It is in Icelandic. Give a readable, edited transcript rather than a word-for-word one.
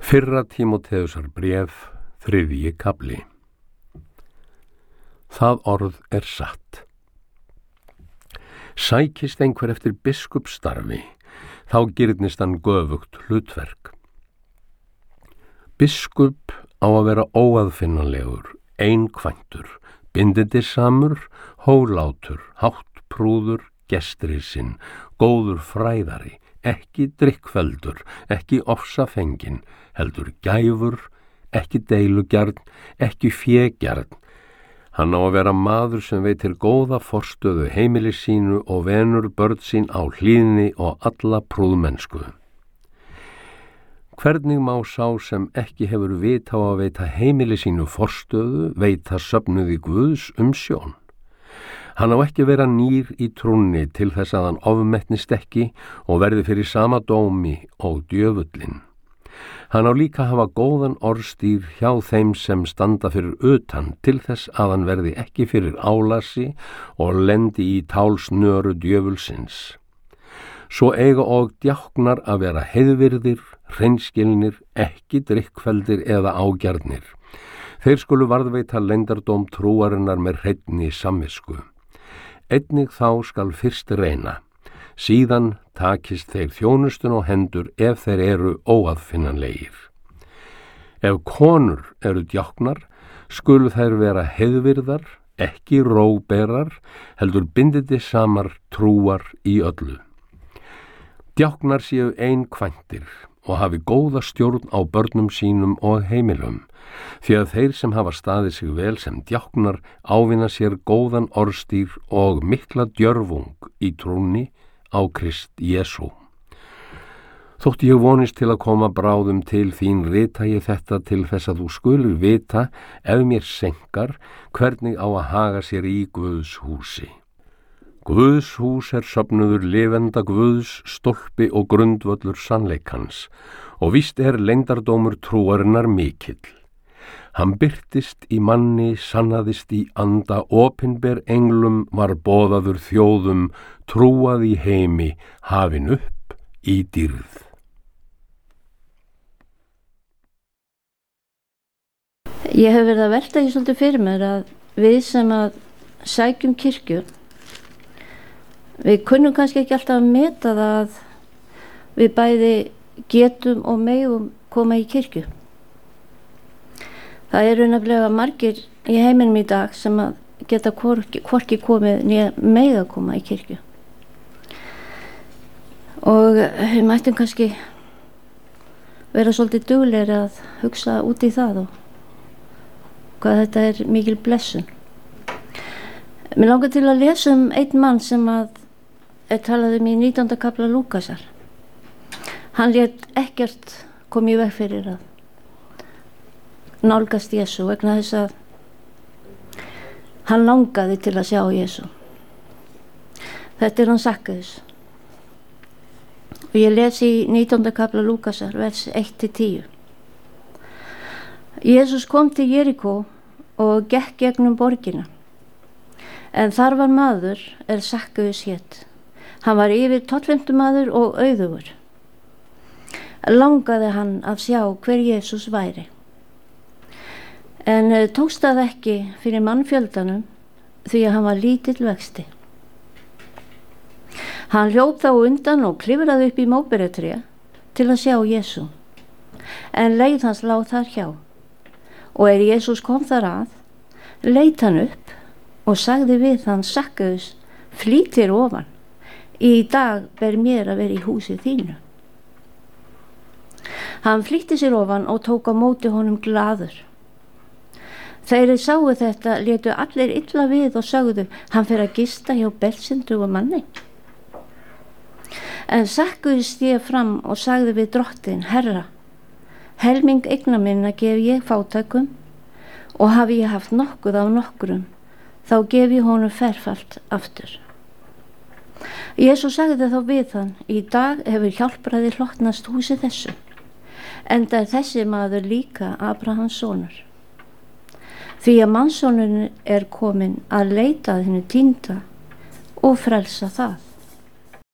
Fyrra Tímóteusar bréf, 3. kafli. Það orð er satt. Sækist einhver eftir biskupsstarfi, þá girnist hann göfugt hlutverk. Biskup á að vera óaðfinnanlegur, einkvæntur, bindindissamur, hólátur, háttprúður, gestrisinn, góður fræðari, ekki drykkfelldur, ekki ofsafenginn, heldur gæfur, ekki deilugjarn, ekki fégjarn. Hann á að vera maður sem veitir góða forstöðu heimili sínu og venur börn sín á hlýðni og alla prúðmennsku. Hvernig má sá sem ekki hefur vit á að veita heimili sínu forstöðu veita söfnuði Guðs umsjón? Hann á ekki vera nýr í trúnni til þess að hann ofmetnist ekki og verði fyrir sama dómi og djöfullin. Hann á líka hafa góðan orðstýr hjá þeim sem standa fyrir utan til þess að hann verði ekki fyrir álasi og lendi í tálsnöru djöfulsins. Svo eiga og djáknar að vera heiðvirðir, hreinskilnir, ekki drykkfelldir eða ágjarnir. Þeir skulu varðveita leyndardóm trúarinnar með hreinni samvisku. Einnig þá skal fyrst reyna, síðan takist þeir þjónustun á hendur ef þeir eru óaðfinnanlegir. Ef konur eru djáknar, skulu þær vera heiðvirðar, ekki róberar, heldur bindindissamar trúar í öllu. Djáknar séu einkvæntir og hafi góða stjórn á börnum sínum og heimilum, því að þeir sem hafa staðið sig vel sem djáknar ávinna sér góðan orðstýr og mikla djörfung í trúnni á Krist Jesú. Þótt ég vonist til að koma bráðum til þín, rita ég þetta til þess að þú skulir vita, ef mér senkar, hvernig á að haga sér í Guðs húsi. Guðs hús er söfnuður lifenda Guðs, stólpi og grundvöllur sannleikans, og víst er leyndardómur trúarinnar mikill. Hann birtist í manni, sannaðist í anda, opinber englum, var boðaður þjóðum, trúað í heimi, hafin upp í dýrð. Ég hef verið að velta því svolítið fyrir mér að við sem að sækjum kirkju, við kunnum kannski ekki alltaf að meta það að við bæði getum og megum koma í kirkju. Það eru nefnilega margir í heiminum í dag sem að geta hvorki komið né mega koma í kirkju. Og við mættum kannski vera svolítið duglegir að hugsa út í það og hvað þetta er mikil blessun. Mér langar til að lesa einn mann sem að talað í 19. kafla Lúkasar. Hann lét ekkert koma í veg fyrir að nálgast Jesú vegna þess að hann langaði til að sjá Jesú. Þetta er hann Sakkaus. Og ég les í 19. kafla Lúkasar, vers 1-10. Jesús kom til Jerikó og gekk gegnum borgina. En þar var maður Sakkaus hét. Hann var yfir tollfimtumaður og auðugur. Langaði hann að sjá hver Jesús væri. En tókst það ekki fyrir mannfjöldanum því að hann var lítill vexti. Hann hljóp þá undan og klifraði upp í móberjatré til að sjá Jesú. En leið hans lá þar hjá. Og Jesús kom þar að, leit hann upp og sagði við hann Sakkaus, flýt þér ofan. Í dag ber mér að vera í húsi þínu. Hann flýtti sér ofan og tók á móti honum glaður. Þeir sáu þetta, létu allir illa við og sögðu, hann fer að gista hjá belsyndugum manni. En Sakkaus sté fram og sagði við drottin, Herra, helming eigna minna gef ég fátækum og hafi ég haft nokkuð af nokkrum, þá gef ég honum ferfalt aftur. Jesús sagði þá við hann, í dag hefur hjálpræði hlotnast húsi þessu, enda er þessi maður líka Abrahams sonur. Því að mannssonurinn er kominn að leita að hinu týnda og frelsa það.